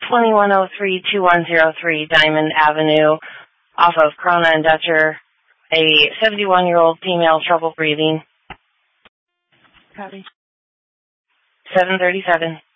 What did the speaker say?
2103-2103 Diamond Avenue off of Corona and Dutcher. A 71-year-old female, trouble breathing. Copy. 737.